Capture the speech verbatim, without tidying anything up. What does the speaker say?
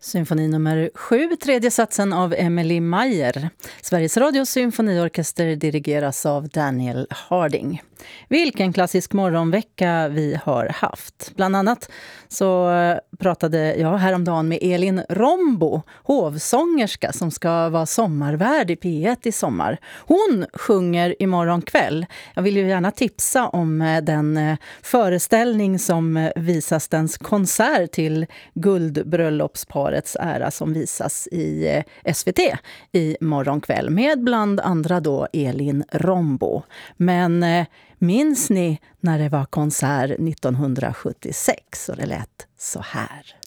Symfoni nummer sju, tredje satsen av Emily Meyer. Sveriges Radios symfoniorkester dirigeras av Daniel Harding. Vilken klassisk morgonvecka vi har haft. Bland annat så pratade jag häromdagen med Elin Rombo, hovsångerska som ska vara sommarvärd i P ett i sommar. Hon sjunger imorgon kväll. Jag vill ju gärna tipsa om den föreställning som visas, dens konsert till guldbröllopsparets ära som visas i S V T i morgon kväll med bland andra då Elin Rombo. Men minns ni när det var konsert nittonhundrasjuttiosex och det lät så här?